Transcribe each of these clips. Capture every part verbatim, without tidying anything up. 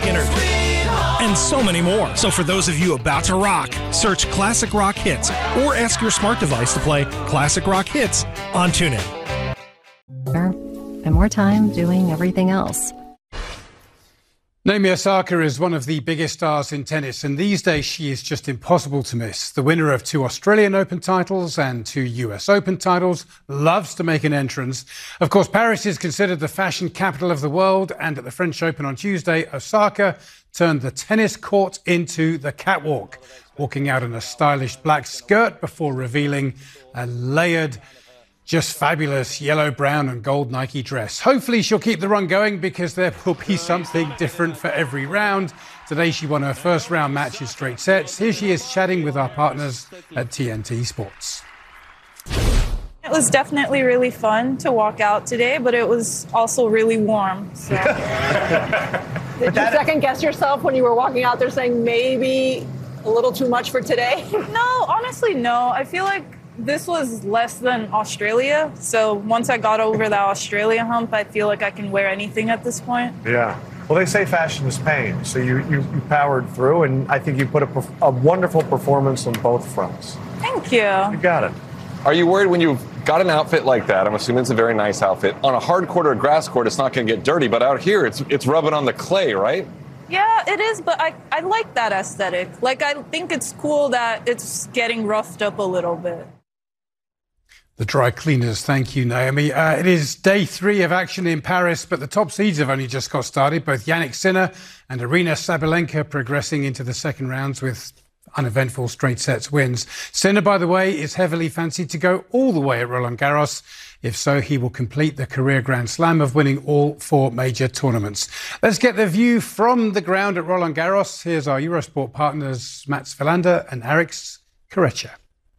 energy, and so many more. So for those of you about to rock, search Classic Rock Hits or ask your smart device to play Classic Rock Hits on TuneIn. And more time doing everything else. Naomi Osaka is one of the biggest stars in tennis, and these days she is just impossible to miss. The winner of two Australian Open titles and two U S Open titles, loves to make an entrance. Of course, Paris is considered the fashion capital of the world, and at the French Open on Tuesday, Osaka turned the tennis court into the catwalk, walking out in a stylish black skirt before revealing a layered, just fabulous yellow, brown and gold Nike dress. Hopefully she'll keep the run going because there will be something different for every round. Today she won her first round match in straight sets. Here she is chatting with our partners at T N T Sports. It was definitely really fun to walk out today, but it was also really warm. So. Did you second guess yourself when you were walking out there saying maybe a little too much for today? No, honestly, no. I feel like this was less than Australia. So once I got over that Australia hump, I feel like I can wear anything at this point. Yeah. Well, they say fashion is pain. So you, you, you powered through, and I think you put a, a wonderful performance on both fronts. Thank you. You got it. Are you worried when you've got an outfit like that? I'm assuming it's a very nice outfit. On a hard court or a grass court, it's not going to get dirty. But out here, it's it's rubbing on the clay, right? Yeah, it is, but I, I like that aesthetic. Like, I think it's cool that it's getting roughed up a little bit. The dry cleaners, thank you, Naomi. Uh, it is day three of action in Paris, but the top seeds have only just got started. Both Jannik Sinner and Aryna Sabalenka progressing into the second rounds with uneventful straight sets wins. Sinner, by the way, is heavily fancied to go all the way at Roland Garros. If so, he will complete the career Grand Slam of winning all four major tournaments. Let's get the view from the ground at Roland Garros. Here's our Eurosport partners, Mats Wilander and Alex Corretja.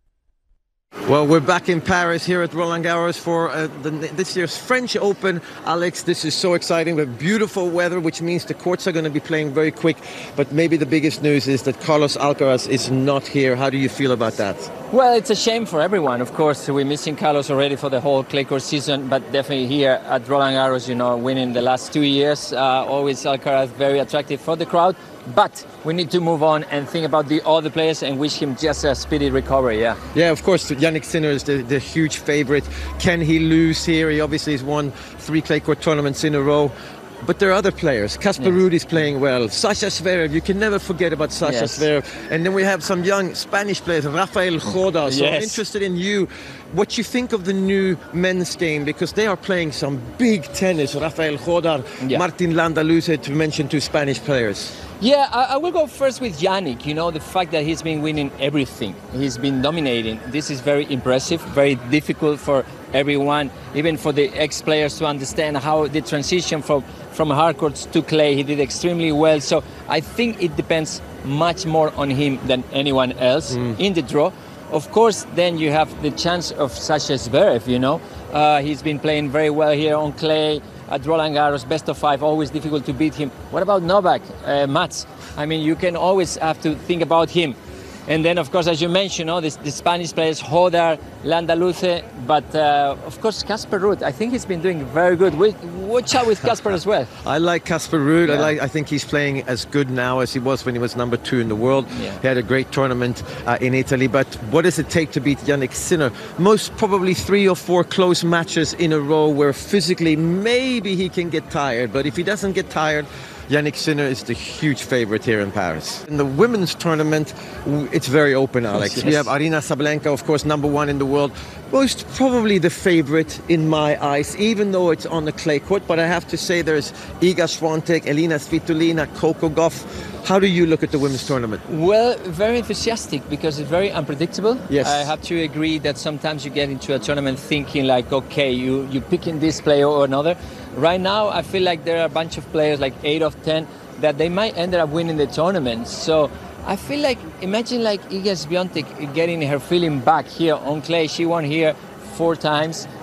Well, we're back in Paris here at Roland Garros for uh, the, this year's French Open. Alex, this is so exciting. We have beautiful weather, which means the courts are going to be playing very quick. But maybe the biggest news is that Carlos Alcaraz is not here. How do you feel about that? Well, it's a shame for everyone. Of course, we're missing Carlos already for the whole clay court season, but definitely here at Roland Garros, you know, winning the last two years, uh, always Alcaraz very attractive for the crowd. But we need to move on and think about the other players and wish him just a speedy recovery, yeah. Yeah, of course, Jannik Sinner is the, the huge favourite. Can he lose here? He obviously has won three clay court tournaments in a row. But there are other players. Casper yes. Ruud is playing well. Sasha Zverev, you can never forget about Sasha yes. Zverev. And then we have some young Spanish players, Rafael Jodar. So yes. I'm interested in you, what you think of the new men's game, because they are playing some big tennis. Rafael Jodar, yeah. Martin Landaluce, to mention two Spanish players. Yeah, I, I will go first with Jannik. You know, the fact that he's been winning everything. He's been dominating. This is very impressive, very difficult for everyone, even for the ex-players to understand how the transition from, from hard courts to clay, he did extremely well. So I think it depends much more on him than anyone else mm. in the draw. Of course, then you have the chance of Sasha Zverev, you know. Uh, he's been playing very well here on clay. At Roland Garros, best of five, always difficult to beat him. What about Novak, uh, Mats? I mean, you can always have to think about him. And then, of course, as you mentioned, you know, the, the Spanish players, Jodar, Landaluce, but uh, of course, Casper Ruud. I think he's been doing very good. We, watch out with Casper as well. I like Casper Ruud. Yeah. I like. I think he's playing as good now as he was when he was number two in the world. Yeah. He had a great tournament uh, in Italy. But what does it take to beat Jannik Sinner? Most probably three or four close matches in a row where physically maybe he can get tired. But if he doesn't get tired, Jannik Sinner is the huge favorite here in Paris. In the women's tournament, it's very open, Alex. Yes. We have Aryna Sabalenka, of course, number one in the world. Most probably the favorite in my eyes, even though it's on the clay court. But I have to say there's Iga Swiatek, Elina Svitolina, Coco Gauff. How do you look at the women's tournament? Well, very enthusiastic because it's very unpredictable. Yes. I have to agree that sometimes you get into a tournament thinking like, okay, you, you're picking this player or another. Right now, I feel like there are a bunch of players, like eight of ten, that they might end up winning the tournament. So I feel like, imagine like Iga Swiatek getting her feeling back here on clay. She won here four times.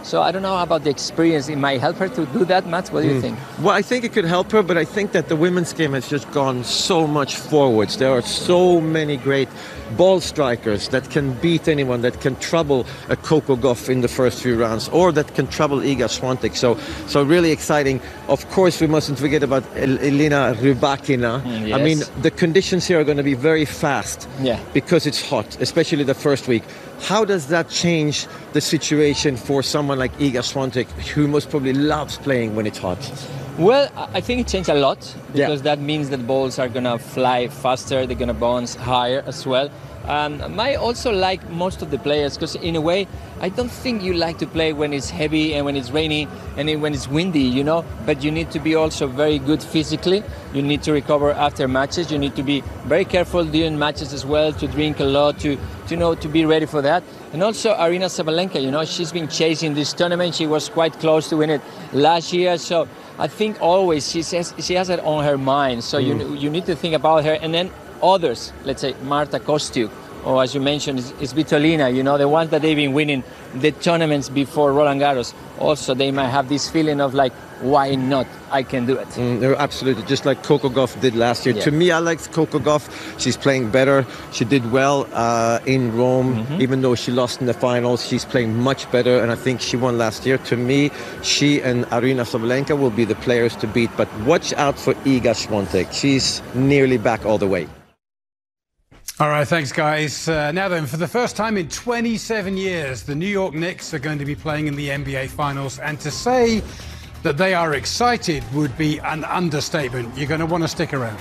So I don't know about the experience. It might help her to do that, Matt. What do you mm. think? Well, I think it could help her, but I think that the women's game has just gone so much forwards. There are so many great ball strikers that can beat anyone, that can trouble a Coco Gauff in the first few rounds, or that can trouble Iga Swiatek. So, so really exciting. Of course, we mustn't forget about El- Elena Rybakina. Mm, yes. I mean, the conditions here are going to be very fast yeah. because it's hot, especially the first week. How does that change the situation for someone like Iga Swiatek, who most probably loves playing when it's hot? Well, I think it changed a lot because yeah. that means that balls are going to fly faster, they're going to bounce higher as well. Um, I might also like most of the players because in a way, I don't think you like to play when it's heavy and when it's rainy and when it's windy, you know, but you need to be also very good physically. You need to recover after matches. You need to be very careful during matches as well, to drink a lot, to, to you know, to be ready for that. And also Aryna Sabalenka, you know, she's been chasing this tournament. She was quite close to win it last year. So I think always she says she has it on her mind. So mm. you you need to think about her. And then others, let's say Marta Kostyuk, or as you mentioned, is, is Svitolina, you know, the ones that they've been winning the tournaments before Roland Garros. Also, they might have this feeling of like, why not? I can do it. Mm, absolutely, just like Coco Gauff did last year. Yeah. To me, I like Coco Gauff. She's playing better. She did well uh, in Rome, mm-hmm. even though she lost in the finals. She's playing much better, and I think she won last year. To me, she and Aryna Sabalenka will be the players to beat. But watch out for Iga Swiatek. She's nearly back all the way. All right, thanks, guys. Uh, now then, for the first time in twenty-seven years, the New York Knicks are going to be playing in the N B A Finals. And to say that they are excited would be an understatement. You're going to want to stick around.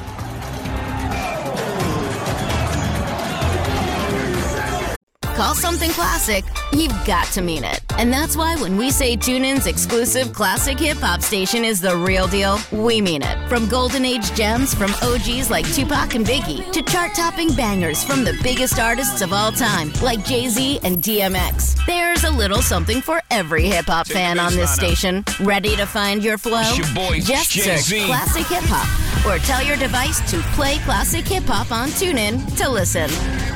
Call something classic, you've got to mean it. And that's why when we say TuneIn's exclusive classic hip-hop station is the real deal, we mean it. From golden age gems from O Gs like Tupac and Biggie to chart-topping bangers from the biggest artists of all time like Jay-Z and D M X. There's a little something for every hip-hop fan on this station. Ready to find your flow? Your boy, Just Jay-Z. search Classic Hip-Hop or tell your device to play Classic Hip-Hop on TuneIn to listen.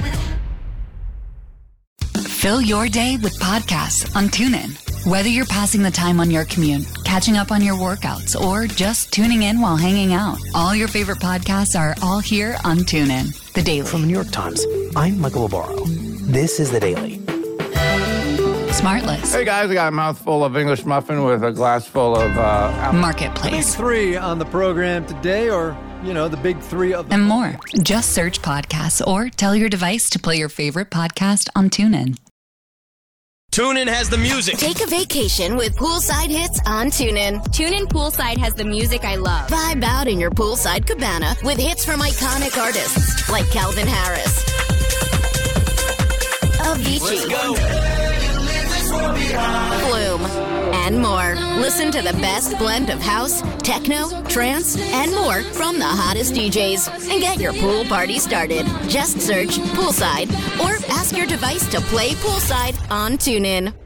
Fill your day with podcasts on TuneIn. Whether you're passing the time on your commute, catching up on your workouts, or just tuning in while hanging out, all your favorite podcasts are all here on TuneIn. The Daily. From the New York Times, I'm Michael Obaro. This is The Daily. Smartless. Hey guys, I got a mouthful of English muffin with a glass full of uh, Marketplace. The big three on the program today, or you know, the big three of the and more. Just search podcasts or tell your device to play your favorite podcast on TuneIn. TuneIn has the music. Take a vacation with poolside hits on TuneIn. TuneIn Poolside has the music I love. Vibe out in your poolside cabana with hits from iconic artists like Calvin Harris, Avicii, Flume, and more. Listen to the best blend of house, techno, trance, and more from the hottest D Js. And get your pool party started. Just search Poolside or ask your device to play Poolside on TuneIn.